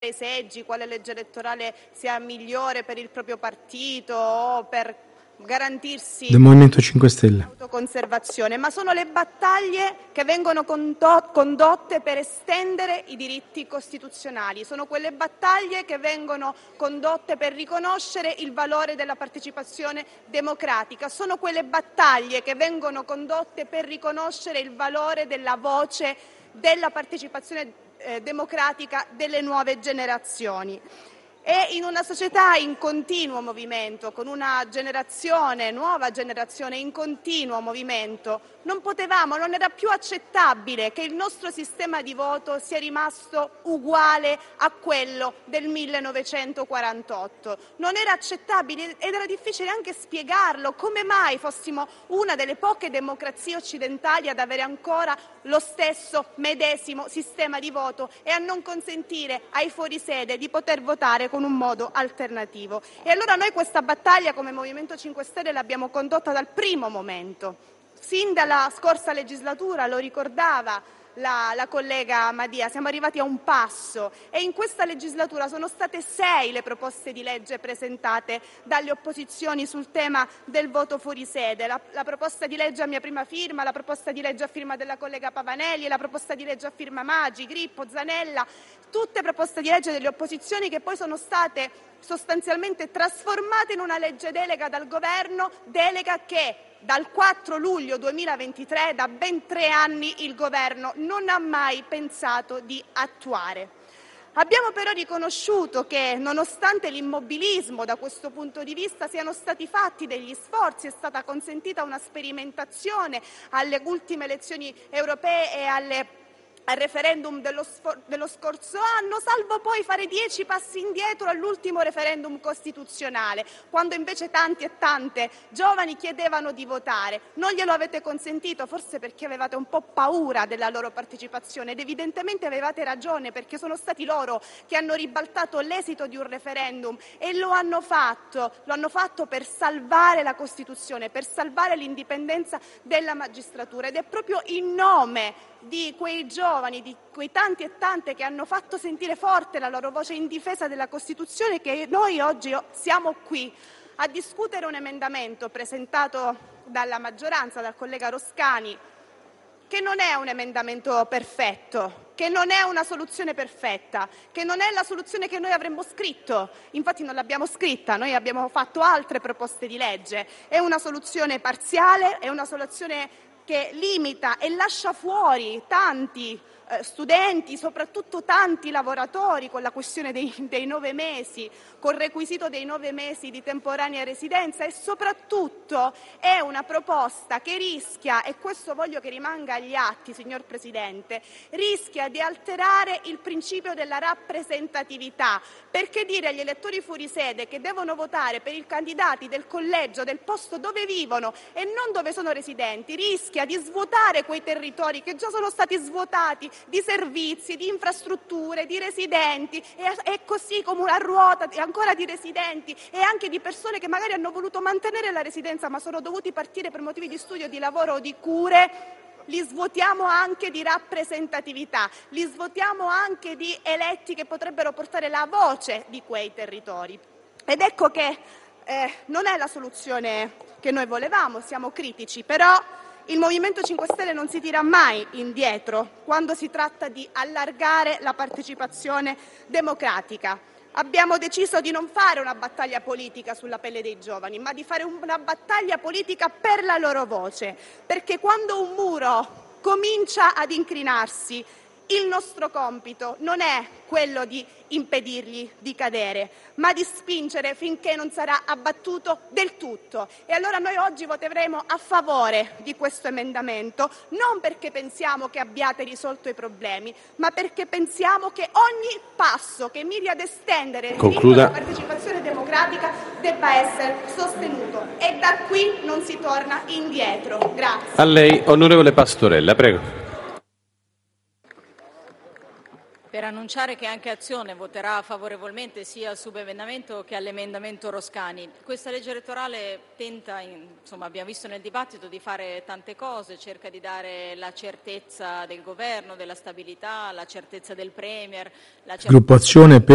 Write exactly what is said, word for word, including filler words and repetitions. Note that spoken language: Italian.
i seggi, quale legge elettorale sia migliore per il proprio partito o per garantirsi del Movimento cinque Stelle. Autoconservazione, ma sono le battaglie che vengono condotte per estendere i diritti costituzionali, sono quelle battaglie che vengono condotte per riconoscere il valore della partecipazione democratica, sono quelle battaglie che vengono condotte per riconoscere il valore della voce della partecipazione eh, democratica delle nuove generazioni. E in una società in continuo movimento, con una generazione, nuova generazione in continuo movimento, non potevamo, non era più accettabile che il nostro sistema di voto sia rimasto uguale a quello del millenovecentoquarantotto. Non era accettabile ed era difficile anche spiegarlo, come mai fossimo una delle poche democrazie occidentali ad avere ancora lo stesso medesimo sistema di voto e a non consentire ai fuorisede di poter votare con un modo alternativo. E allora noi questa battaglia come Movimento cinque Stelle l'abbiamo condotta dal primo momento. Sin dalla scorsa legislatura, lo ricordava la, la collega Madia, siamo arrivati a un passo e in questa legislatura sono state sei le proposte di legge presentate dalle opposizioni sul tema del voto fuori sede, la, la proposta di legge a mia prima firma, la proposta di legge a firma della collega Pavanelli, la proposta di legge a firma Maggi, Grippo, Zanella, tutte proposte di legge delle opposizioni che poi sono state sostanzialmente trasformate in una legge delega dal governo, delega che dal quattro luglio duemilaventitré, da ben tre anni, il governo non ha mai pensato di attuare. Abbiamo però riconosciuto che, nonostante l'immobilismo da questo punto di vista, siano stati fatti degli sforzi, è stata consentita una sperimentazione alle ultime elezioni europee e alle al referendum dello, dello scorso anno, salvo poi fare dieci passi indietro all'ultimo referendum costituzionale, quando invece tanti e tante giovani chiedevano di votare. Non glielo avete consentito, forse perché avevate un po' paura della loro partecipazione ed evidentemente avevate ragione, perché sono stati loro che hanno ribaltato l'esito di un referendum e lo hanno fatto, lo hanno fatto per salvare la Costituzione, per salvare l'indipendenza della magistratura ed è proprio in nome di quei giovani, di quei tanti e tante che hanno fatto sentire forte la loro voce in difesa della Costituzione che noi oggi siamo qui a discutere un emendamento presentato dalla maggioranza, dal collega Roscani, che non è un emendamento perfetto, che non è una soluzione perfetta, che non è la soluzione che noi avremmo scritto. Infatti non l'abbiamo scritta, noi abbiamo fatto altre proposte di legge. È una soluzione parziale, è una soluzione che limita e lascia fuori tanti eh, studenti, soprattutto tanti lavoratori, con la questione dei, dei nove mesi, col requisito dei nove mesi di temporanea residenza e soprattutto è una proposta che rischia, e questo voglio che rimanga agli atti, signor Presidente, rischia di alterare il principio della rappresentatività, perché dire agli elettori fuori sede che devono votare per i candidati del collegio, del posto dove vivono e non dove sono residenti, rischia di svuotare quei territori che già sono stati svuotati di servizi, di infrastrutture, di residenti e, e così come una ruota ancora di residenti e anche di persone che magari hanno voluto mantenere la residenza ma sono dovuti partire per motivi di studio, di lavoro o di cure. Li svuotiamo anche di rappresentatività, li svuotiamo anche di eletti che potrebbero portare la voce di quei territori. Ed ecco che eh, non è la soluzione che noi volevamo, siamo critici, però il Movimento cinque Stelle non si tira mai indietro quando si tratta di allargare la partecipazione democratica. Abbiamo deciso di non fare una battaglia politica sulla pelle dei giovani, ma di fare una battaglia politica per la loro voce, perché quando un muro comincia ad incrinarsi, il nostro compito non è quello di impedirgli di cadere, ma di spingere finché non sarà abbattuto del tutto. E allora noi oggi voteremo a favore di questo emendamento, non perché pensiamo che abbiate risolto i problemi, ma perché pensiamo che ogni passo che miri ad estendere il diritto alla partecipazione democratica debba essere sostenuto e da qui non si torna indietro. Grazie. A lei, onorevole Pastorella, prego. Per annunciare che anche Azione voterà favorevolmente sia al subemendamento che all'emendamento Roscani. Questa legge elettorale tenta, insomma abbiamo visto nel dibattito, di fare tante cose, cerca di dare la certezza del governo, della stabilità, la certezza del Premier, la certezza Gruppo Azione per